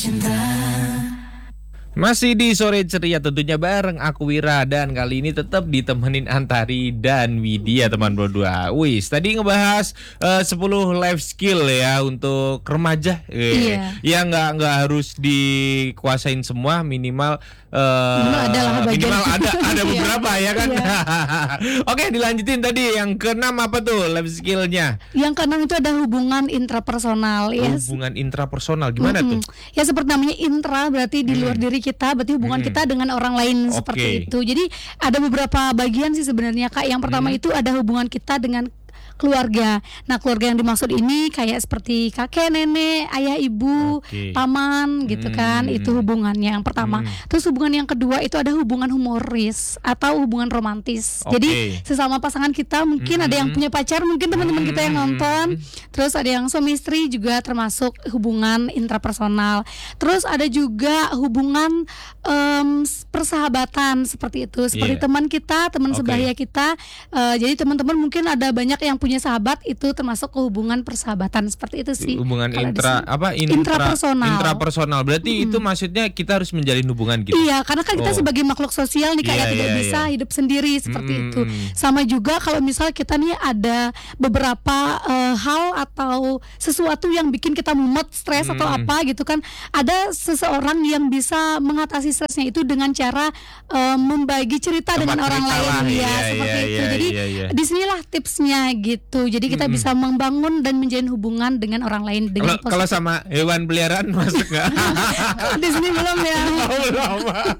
Masih di sore ceria tentunya bareng aku Wira, dan kali ini tetap ditemenin Antari dan Widya teman berdua. Wis, tadi ngebahas 10 life skill ya untuk remaja. Ya nggak harus dikuasain semua, minimal minimal ada beberapa ya kan. Oke, dilanjutin tadi yang keenam apa tuh life skillnya? Yang keenam itu ada hubungan intrapersonal ya. Hubungan intrapersonal gimana tuh? Ya seperti namanya intra berarti di luar diri kita, berarti hubungan kita dengan orang lain seperti itu. Jadi ada beberapa bagian sih sebenarnya Kak. Yang pertama itu ada hubungan kita dengan keluarga. Nah, keluarga yang dimaksud ini kayak seperti kakek, nenek, ayah, ibu, paman gitu kan. Itu hubungannya yang pertama. Terus hubungan yang kedua itu ada hubungan humoris atau hubungan romantis. Jadi sesama pasangan kita mungkin ada yang punya pacar, mungkin teman-teman kita yang nonton. Terus ada yang suami istri juga termasuk hubungan intrapersonal. Terus ada juga hubungan persahabatan seperti itu. Seperti teman kita, teman sebaya kita. Jadi teman-teman mungkin ada banyak yang punya sahabat, itu termasuk ke hubungan persahabatan seperti itu sih. Hubungan intrapersonal. Intrapersonal berarti itu maksudnya kita harus menjalin hubungan gitu. Iya, karena kan kita sebagai makhluk sosial nih kayak tidak bisa hidup sendiri seperti itu. Sama juga kalau misal kita nih ada beberapa hal atau sesuatu yang bikin kita mumet, stres atau apa gitu kan. Ada seseorang yang bisa mengatasi stresnya itu dengan cara membagi cerita dengan orang lain ya, seperti itu. Jadi disinilah tipsnya gitu. Jadi kita bisa membangun dan menjalin hubungan dengan orang lain dengan positif. Kalau sama hewan peliharaan masuk nggak? Di sini belum ya. Belum.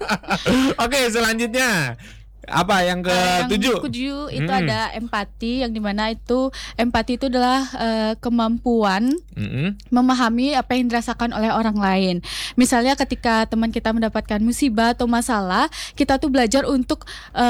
Oke, selanjutnya apa yang ke-7? Yang ke-7 itu ada empati, yang dimana itu empati itu adalah kemampuan memahami apa yang dirasakan oleh orang lain. Misalnya ketika teman kita mendapatkan musibah atau masalah, kita tuh belajar untuk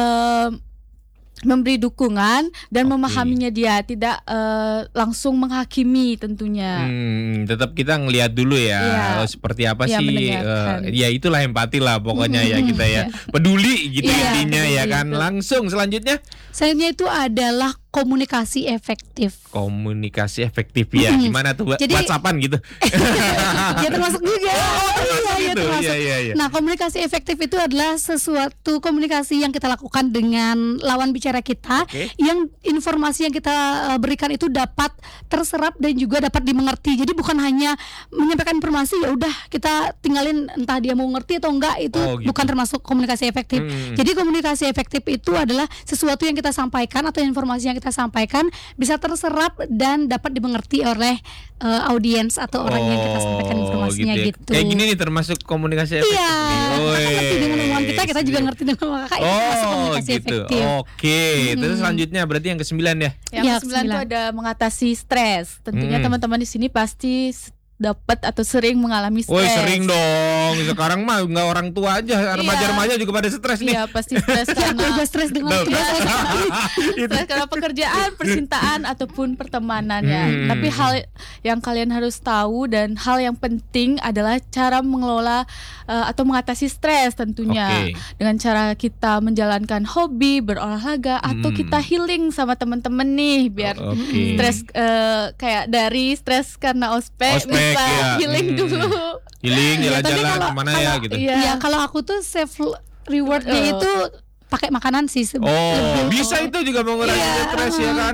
memberi dukungan dan memahaminya dia, tidak langsung menghakimi tentunya. Tetap kita ngelihat dulu ya, seperti apa sih. Ya itulah empati lah pokoknya ya kita ya. Peduli gitu intinya ya kan. Itu. Langsung selanjutnya itu adalah komunikasi efektif. Komunikasi efektif ya. Gimana tuh? Jadi, WhatsAppan gitu. Ya termasuk juga. Termasuk. Nah, komunikasi efektif itu adalah sesuatu komunikasi yang kita lakukan dengan lawan bicara kita, yang informasi yang kita berikan itu dapat terserap dan juga dapat dimengerti. Jadi bukan hanya menyampaikan informasi ya udah kita tinggalin entah dia mau ngerti atau enggak, itu bukan termasuk komunikasi efektif. Jadi komunikasi efektif itu adalah sesuatu yang kita sampaikan atau informasi yang kita sampaikan bisa terserap dan dapat dimengerti oleh audiens atau orang yang kita sampaikan informasinya gitu. Kayak gini nih termasuk komunikasi efektif. Iya. Ngerti dengan omongan kita juga ngerti dengan omongan kakak. Itu termasuk komunikasi efektif. Terus selanjutnya berarti yang ke-9 ya. Yang ke-9 itu ada mengatasi stres. Tentunya teman-teman di sini pasti dapat atau sering mengalami stres. Woi, sering dong. Sekarang mah nggak orang tua aja, remaja-remaja juga pada stres nih. Iya, pasti stres karena stres dengan stres karena pekerjaan, percintaan ataupun pertemanan ya. Tapi hal yang kalian harus tahu dan hal yang penting adalah cara mengelola atau mengatasi stres tentunya. Dengan cara kita menjalankan hobi, berolahraga atau kita healing sama teman-teman nih biar stres kayak dari stres karena ospek healing dulu. Healing jalan-jalan kemana ya gitu. Iya, kalau aku tuh self rewardnya itu pakai makanan sih sebenarnya. Bisa itu juga mengurangi stres ya kan.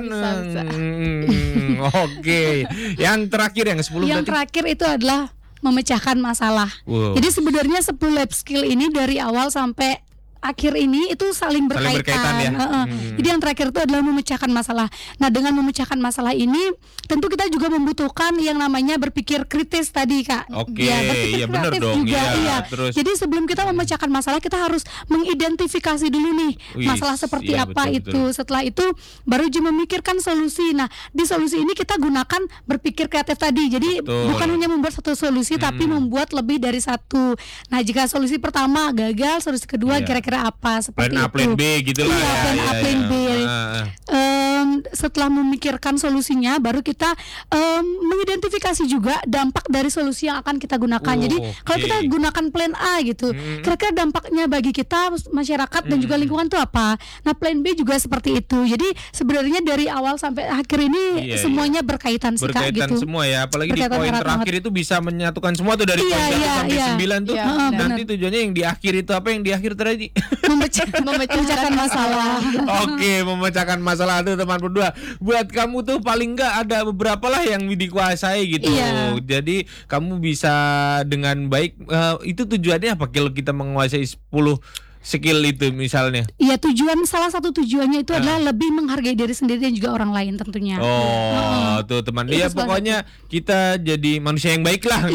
Yang terakhir yang ke-10 Yang terakhir itu adalah memecahkan masalah. Jadi sebenarnya 10 life skill ini dari awal sampai akhir ini itu saling berkaitan ya. Jadi yang terakhir itu adalah memecahkan masalah. Nah, dengan memecahkan masalah ini tentu kita juga membutuhkan yang namanya berpikir kritis tadi Kak. Berpikir kreatif dong, juga. Terus. Jadi sebelum kita memecahkan masalah kita harus mengidentifikasi dulu nih masalah seperti apa itu. Betul. Setelah itu baru juga memikirkan solusi. Nah, di solusi ini kita gunakan berpikir kreatif tadi. Jadi bukan hanya membuat satu solusi tapi membuat lebih dari satu. Nah, jika solusi pertama gagal, solusi kedua kira-kira apa seperti plan A, plan B gitu lah. Plan A, plan B. setelah memikirkan solusinya, baru kita mengidentifikasi juga dampak dari solusi yang akan kita gunakan. Jadi kalau kita gunakan plan A gitu, kira-kira dampaknya bagi kita masyarakat dan juga lingkungan itu apa. Nah plan B juga seperti itu. Jadi sebenarnya dari awal sampai akhir ini semuanya berkaitan sih Kak, berkaitan gitu. semua ya, apalagi di Berkaitan poin erat terakhir banget. itu bisa menyatukan semua tuh dari poin 1 sampai 9 tuh. Nanti tujuannya yang di akhir itu apa, yang di akhir tadi? Memecahkan masalah. Oke, memecahkan masalah tuh teman berdua. Buat kamu tuh paling enggak ada beberapa lah yang dikuasai gitu. Jadi kamu bisa dengan baik, itu tujuannya apa kalau kita menguasai 10 skill itu misalnya? Iya, salah satu tujuannya itu adalah lebih menghargai diri sendiri dan juga orang lain tentunya. Tuh teman dia pokoknya kita jadi manusia yang baik lah.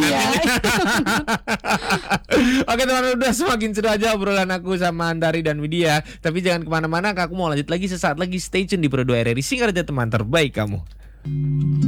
Oke teman, udah semakin seru aja obrolan aku sama Andari dan Widya. Tapi jangan kemana-mana, aku mau lanjut lagi sesaat lagi. Stay tune di Pro 2 RRI Singaraja, teman terbaik kamu.